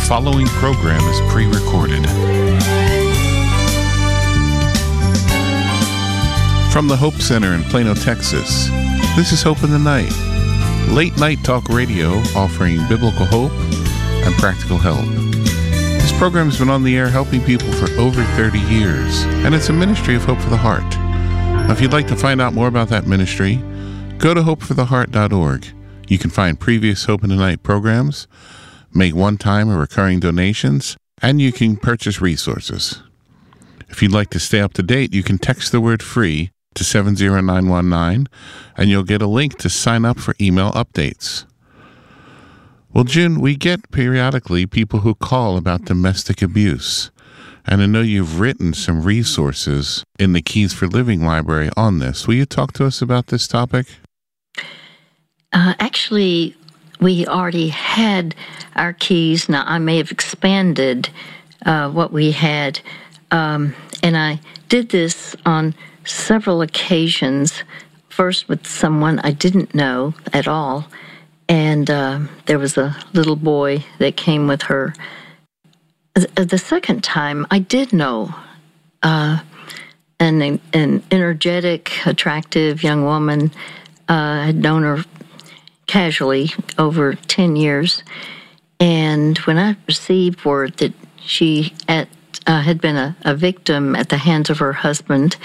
following program is pre-recorded. From the Hope Center in Plano, Texas, this is Hope in the Night, late night talk radio offering biblical hope and practical help. This program has been on the air helping people for over 30 years, and it's a ministry of Hope for the Heart. Now, if you'd like to find out more about that ministry, go to hopefortheheart.org. You can find previous Hope in the Night programs, make one-time or recurring donations, and you can purchase resources. If you'd like to stay up to date, you can text the word FREE to 70919, and you'll get a link to sign up for email updates. Well, June, we get periodically people who call about domestic abuse, and I know you've written some resources in the Keys for Living library on this. Will you talk to us about this topic? Actually, we already had our keys. Now, I may have expanded what we had, and I did this on several occasions, first with someone I didn't know at all, and there was a little boy that came with her. The second time, I did know an energetic, attractive young woman. I had known her casually over 10 years, and when I received word that she had been a victim at the hands of her husband,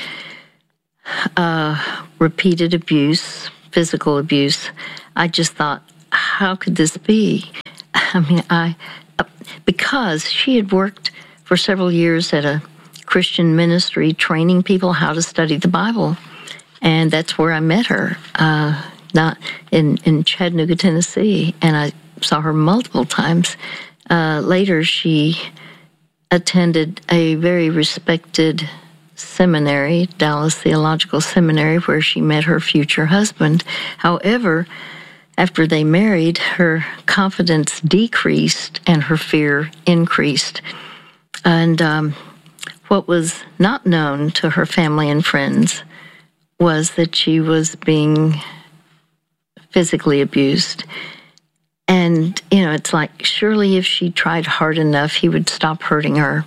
repeated abuse, physical abuse, I just thought, how could this be? I mean, because she had worked for several years at a Christian ministry training people how to study the Bible, and that's where I met her. Not in Chattanooga, Tennessee, and I saw her multiple times. Later, she attended a very respected seminary, Dallas Theological Seminary, where she met her future husband. However, after they married, her confidence decreased and her fear increased. And what was not known to her family and friends was that she was being physically abused. And, it's like, surely if she tried hard enough, he would stop hurting her.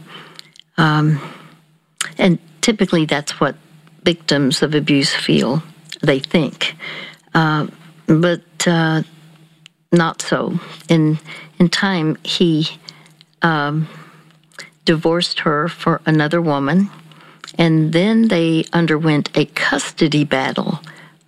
And typically that's what victims of abuse feel, they think. But not so. In time, he divorced her for another woman, and then they underwent a custody battle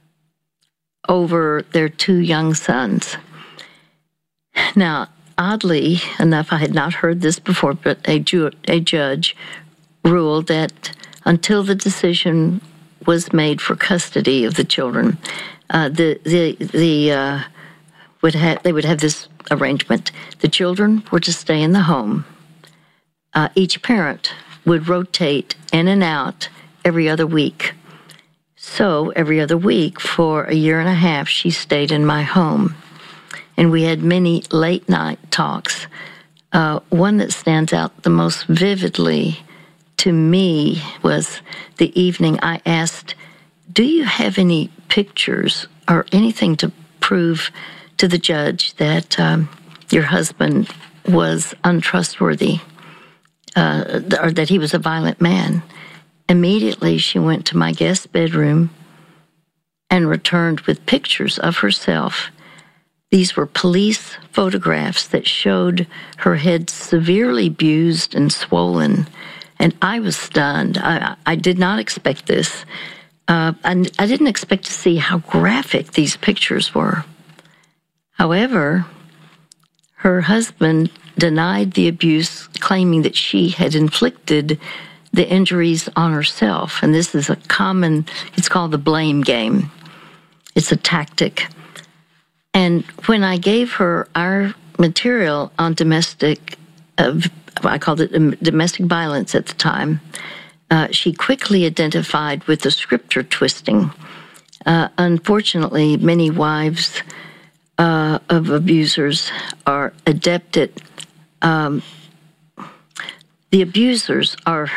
over their two young sons. Now, oddly enough, I had not heard this before, but a judge ruled that until the decision was made for custody of the children, they would have this arrangement. The children were to stay in the home. Each parent would rotate in and out every other week. So every other week for a year and a half, she stayed in my home. And we had many late night talks. One that stands out the most vividly to me was the evening I asked, do you have any pictures or anything to prove to the judge that your husband was untrustworthy or that he was a violent man? Immediately, she went to my guest bedroom and returned with pictures of herself. These were police photographs that showed her head severely abused and swollen, and I was stunned. I did not expect this. And I didn't expect to see how graphic these pictures were. However, her husband denied the abuse, claiming that she had inflicted the injuries on herself. And this is it's called the blame game. It's a tactic. And when I gave her our material on domestic, I called it domestic violence at the time, she quickly identified with the scripture twisting. Unfortunately, many wives of abusers are adept at, the abusers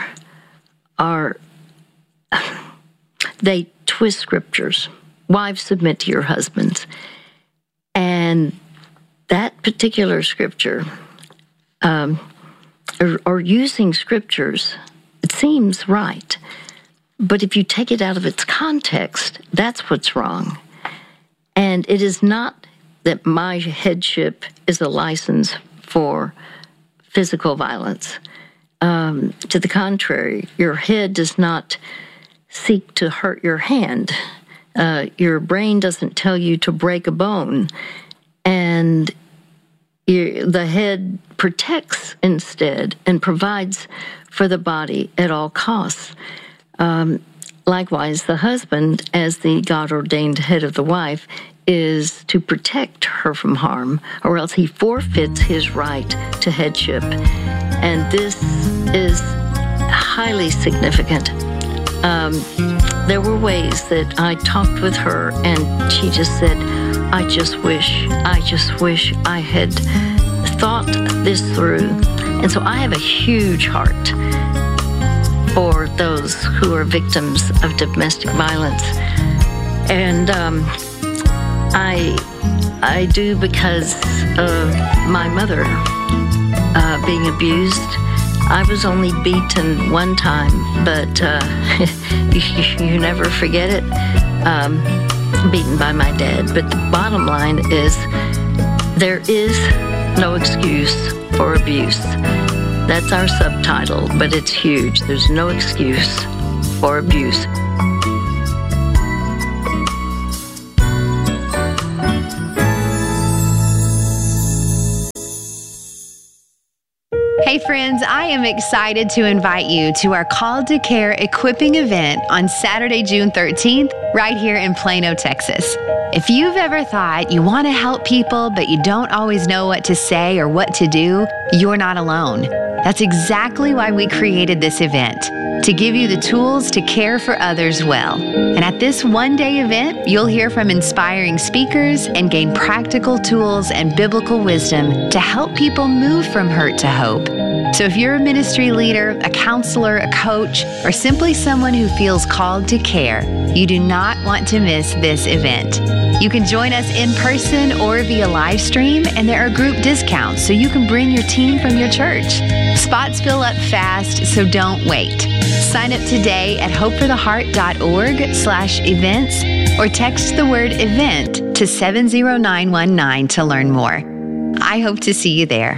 they twist scriptures. Wives, submit to your husbands. And that particular scripture or using scriptures, it seems right. But if you take it out of its context, that's what's wrong. And it is not that my headship is a license for physical violence. To the contrary, your head does not seek to hurt your hand. Your brain doesn't tell you to break a bone. And the head protects instead and provides for the body at all costs. Likewise, the husband, as the God-ordained head of the wife, is to protect her from harm, or else he forfeits his right to headship. And this is highly significant. There were ways that I talked with her, and she just said, I just wish I had thought this through. And so I have a huge heart for those who are victims of domestic violence. And I do because of my mother being abused. I was only beaten one time, but you never forget it. Beaten by my dad. But the bottom line is there is no excuse for abuse. That's our subtitle, but it's huge. There's no excuse for abuse. Hey friends, I am excited to invite you to our Called to Care equipping event on Saturday, June 13th, right here in Plano, Texas. If you've ever thought you want to help people, but you don't always know what to say or what to do, you're not alone. That's exactly why we created this event, to give you the tools to care for others well. And at this one-day event, you'll hear from inspiring speakers and gain practical tools and biblical wisdom to help people move from hurt to hope. So if you're a ministry leader, a counselor, a coach, or simply someone who feels called to care, you do not want to miss this event. You can join us in person or via live stream, and there are group discounts so you can bring your team from your church. Spots fill up fast, so don't wait. Sign up today at hopefortheheart.org/events or text the word event to 70919 to learn more. I hope to see you there.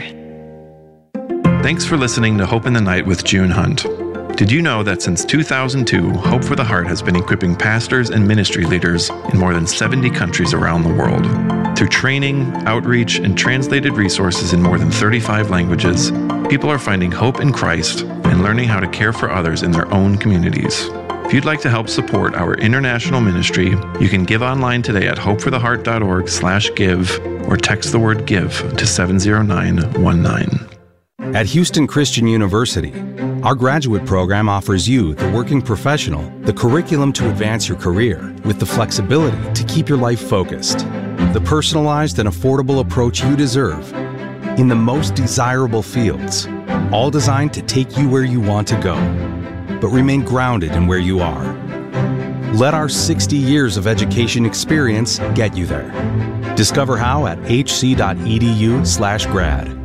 Thanks for listening to Hope in the Night with June Hunt. Did you know that since 2002, Hope for the Heart has been equipping pastors and ministry leaders in more than 70 countries around the world? Through training, outreach, and translated resources in more than 35 languages, people are finding hope in Christ and learning how to care for others in their own communities. If you'd like to help support our international ministry, you can give online today at hopefortheheart.org/give or text the word GIVE to 70919. At Houston Christian University, our graduate program offers you, the working professional, the curriculum to advance your career with the flexibility to keep your life focused, the personalized and affordable approach you deserve in the most desirable fields, all designed to take you where you want to go, but remain grounded in where you are. Let our 60 years of education experience get you there. Discover how at hc.edu/grad.